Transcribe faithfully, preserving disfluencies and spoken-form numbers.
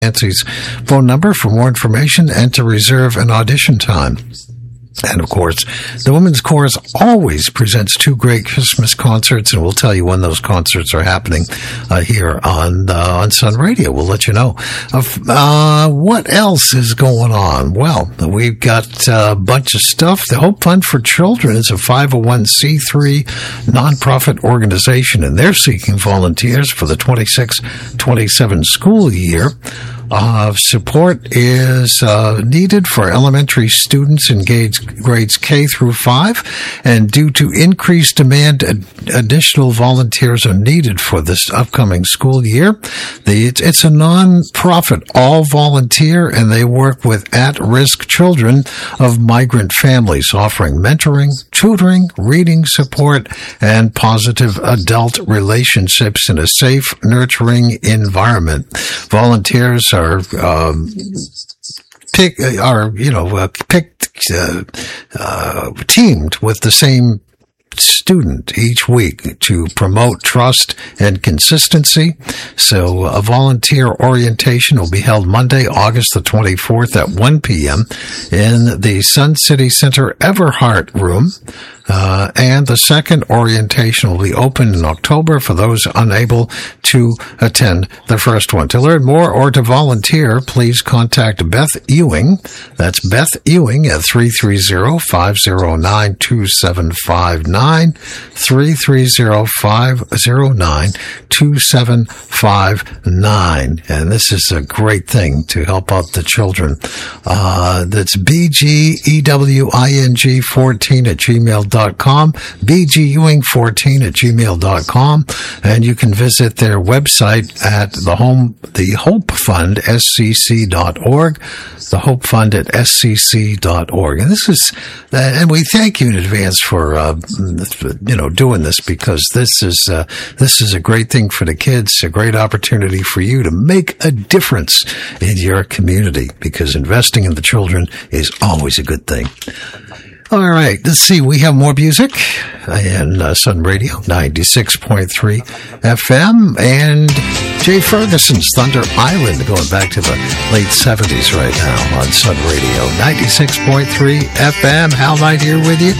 Nancy's phone number for more information and to reserve an audition time. And, of course, the Women's Chorus always presents two great Christmas concerts, and we'll tell you when those concerts are happening uh, here on uh, on Sun Radio. We'll let you know. Uh, what else is going on? Well, we've got a bunch of stuff. The Hope Fund for Children is a five oh one c three nonprofit organization, and they're seeking volunteers for the twenty-six twenty-seven school year. Uh, support is uh, needed for elementary students in grades, grades K through five, and due to increased demand, ad- additional volunteers are needed for this upcoming school year. The, it's, it's a non-profit, all-volunteer, and they work with at-risk children of migrant families, offering mentoring, tutoring, reading support, and positive adult relationships in a safe, nurturing environment. Volunteers are Are um, pick are you know uh, picked uh, uh, teamed with the same student each week to promote trust and consistency. So a volunteer orientation will be held Monday, August the twenty-fourth at one p.m. in the Sun City Center Everhart Room. Uh, and the second orientation will be open in October for those unable to attend the first one. To learn more or to volunteer, please contact Beth Ewing. That's Beth Ewing at three three zero, five zero nine, two seven five nine, three three zero, five zero nine, two seven five nine. And this is a great thing to help out the children. Uh, that's B G E W I N G fourteen at gmail dot com, B G Ewing fourteen at gmail dot com, and you can visit their website at the home, the Hope Fund, S C C dot org, the Hope Fund at S C C dot org. And this is, uh, and we thank you in advance for, uh, you know, doing this, because this is, uh, this is a great thing for the kids, a great opportunity for you to make a difference in your community, because investing in the children is always a good thing. All right, let's see. We have more music in uh, Sun Radio, ninety-six point three F M, and Jay Ferguson's Thunder Island, going back to the late seventies right now on Sun Radio, ninety-six point three F M. Hal Knight here with you.